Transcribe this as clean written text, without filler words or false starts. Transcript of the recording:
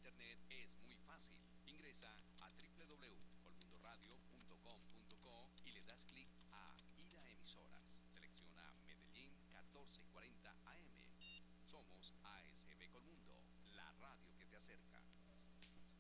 internet es muy fácil. Ingresa a www.colmundoradio.com.co y le das clic a Ir a emisoras. Selecciona Medellín 1440 AM. Somos ASB Colmundo, la radio que te acerca.